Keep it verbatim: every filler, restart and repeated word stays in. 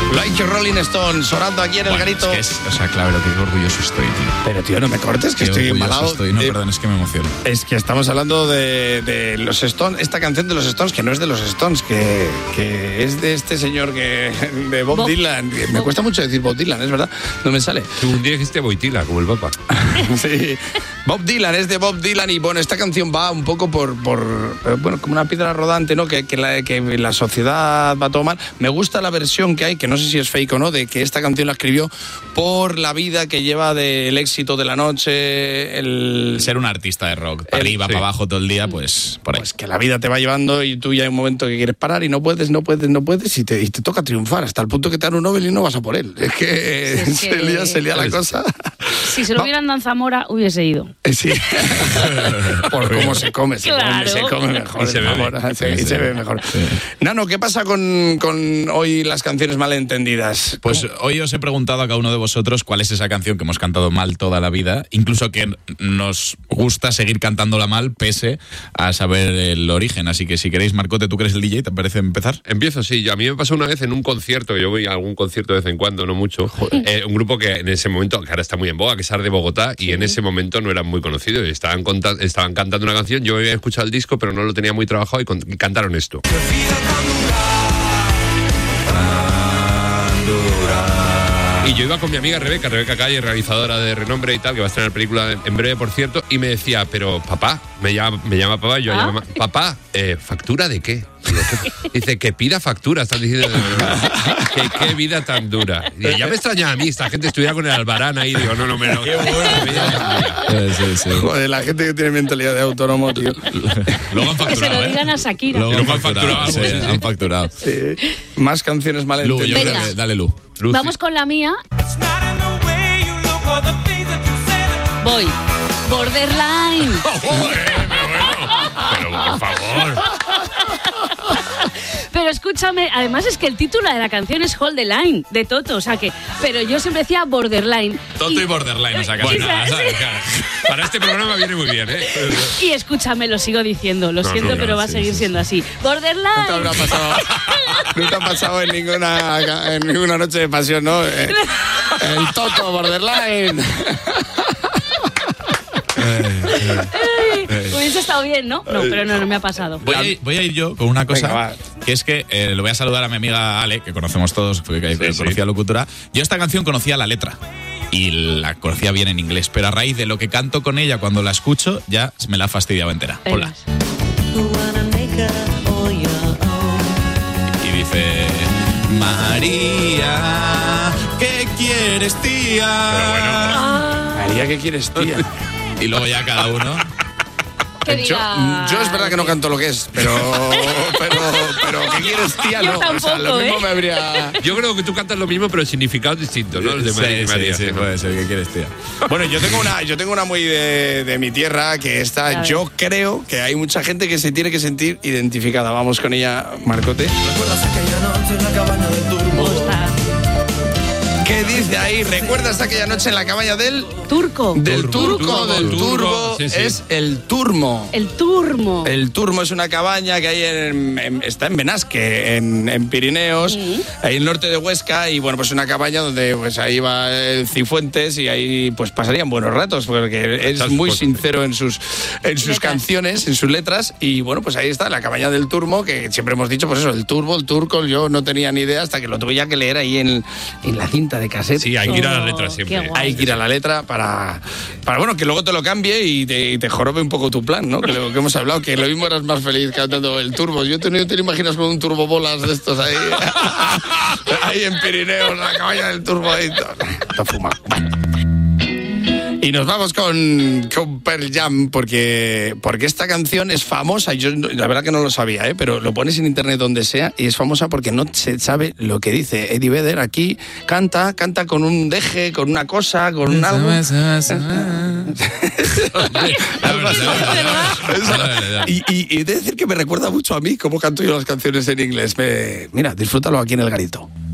Like Rolling Stone, sonando aquí en el bueno, garito. Es que es, o sea, claro, qué orgulloso estoy, tío. Pero tío, no me cortes, que Qué estoy orgulloso embalado. estoy. No, Eh, perdón, es que me emociono. Es que estamos hablando de, de los Stones, esta canción de los Stones, que no es de los Stones, que, que es de este señor que de Bob, Bob. Dylan. Me Bob. cuesta mucho decir Bob Dylan, es verdad, no me sale. Tú un día dijiste Boitila, como el Papa. Sí. Bob Dylan, es de Bob Dylan y bueno, esta canción va un poco por, por eh, bueno, como una piedra rodante, ¿no? Que, que, la, que la sociedad va todo mal. Me gusta la versión que hay, que no sé si es fake o no, de que esta canción la escribió por la vida que lleva del éxito de la noche, el... Ser un artista de rock, para El- arriba, sí. para abajo todo el día, pues por ahí. Pues que la vida te va llevando y tú ya hay un momento que quieres parar y no puedes, no puedes, no puedes y te, y te toca triunfar hasta el punto que te dan un Nobel y no vas a por él. Es que, Sí, es se que- lía, se lía la Es- cosa. Si se lo Va- hubieran dado en Zamora, hubiese ido. Eh, Sí. Por cómo se come, se Claro. come, se come mejor. Y se en bebe. Zamora, se- y Sí, se sí. bebe mejor. Nano, ¿qué pasa con, con hoy las canciones malentendidas? Pues hoy os he preguntado a cada uno de vosotros cuál es esa canción que hemos cantado mal toda la vida, incluso que nos gusta seguir cantándola mal pese a saber el origen. Así que si queréis, Marcote, tú que eres el D J, ¿te parece empezar? Empiezo, sí. Yo, a mí me pasó una vez en un concierto, que yo voy a algún concierto de vez en cuando, no mucho. Eh, un grupo que en ese momento, que ahora está muy en boga, que es Art de Bogotá, y en ese momento no eran muy conocidos. Y estaban, conta- estaban cantando una canción, yo había escuchado el disco, pero no lo tenía muy trabajado y, con- y cantaron esto. Y yo iba con mi amiga Rebeca, Rebeca Calle, realizadora de renombre y tal, que va a estrenar película en breve, por cierto, y me decía, pero papá, me llama, me llama papá, yo ¿Ah? llamo, papá, eh, ¿factura de qué? Digo, ¿qué? Dice, que pida factura, están diciendo, que qué vida tan dura. Y ya me extrañaba a mí, esta gente estuviera con el Albarán ahí, digo, no, no, menos. Qué bueno. Sí, sí. Joder, la gente que tiene mentalidad de autónomo, tío. Luego han Que se facturado, lo ¿eh? digan a Shakira. Luego Luego han han facturado facturado, algo, sí, sí. han facturado. Sí. Más canciones Lu, yo malentendidas. creo Venga. que- dale, Lu. Lucy. Vamos con la mía. Voy. Borderline. Pero, por favor. Pero escúchame, además es que el título de la canción es Hold the Line, de Toto, o sea que... Pero yo siempre decía Borderline. Toto y Borderline, o sea, casi Sí, nada, sí. ¿sabes? Para este programa viene muy bien, ¿eh? Y escúchame, lo sigo diciendo, lo No, siento, no, pero no, va a sí, seguir sí, siendo así. No te Borderline. habrá pasado, no te ha pasado en ninguna, en ninguna noche de pasión, ¿no? Eh, El Toto, Borderline. Ay, hubiese estado bien, ¿no? No, pero no, no me ha pasado. Voy a, ir, voy a ir yo con una cosa, Venga, va. que es que eh, le voy a saludar a mi amiga Ale, que conocemos todos, porque Sí, sí. conocía locutora. Yo esta canción conocía la letra y la conocía bien en inglés, pero a raíz de lo que canto con ella cuando la escucho, ya me la ha fastidiado entera. Hola. Y dice, María, ¿qué quieres, tía? María, ¿qué quieres, tía? Y luego ya cada uno... Que Yo, diga- yo es verdad que no canto lo que es, pero, pero, pero ¿qué quieres, tía? Yo No, o sea, lo tampoco, mismo ¿eh? me habría... Yo creo que tú cantas lo mismo, pero el significado es distinto, ¿no? El de María, sí, María, sí, sí, ¿no? puede ser, ¿qué quieres, tía? Bueno, yo tengo una, yo tengo una muy de, de mi tierra, que A esta, ver. yo creo que hay mucha gente que se tiene que sentir identificada. Vamos con ella, Marcote. Me gusta. ¿Qué dice ahí? ¿Recuerdas aquella noche en la cabaña del... Turco. Del Turbo, turco, del turbo, turbo, sí, sí. es el turmo. El turmo. El Turmo es una cabaña que hay en, en- está en Benasque, en, en Pirineos, Sí. ahí en el norte de Huesca, y bueno, pues una cabaña donde pues ahí va el Cifuentes y ahí pues pasarían buenos ratos, porque es Muchas muy cosas. sincero en sus, en sus Letras. canciones, en sus letras, y bueno, pues ahí está la cabaña del Turmo, que siempre hemos dicho, pues eso, el turbo, el turco, yo no tenía ni idea hasta que lo tuve ya que leer ahí en, en la cinta de cassette. Sí, hay que ir a la letra Oh, siempre. qué guay. Hay que ir a la letra para, para bueno, que luego te lo cambie y te, y te jorobe un poco tu plan, ¿no? Que lo que hemos hablado, que lo mismo eras más feliz cantando el turbo. Yo te, te lo imaginas con un turbo bolas de estos ahí. Ahí en Pirineos, la cabaña del turbo ahí. Está fumado. Y nos vamos con, con Pearl Jam, porque, porque esta canción es famosa. Yo no- la verdad que no lo sabía, ¿eh? Pero lo pones en internet donde sea y es famosa porque no se sabe lo que dice. Eddie Vedder aquí canta, canta con un deje, con una cosa, con un algo. Algo así. Y, y, y he de decir que me recuerda mucho a mí cómo canto yo las canciones en inglés. Me- mira, disfrútalo aquí en el garito.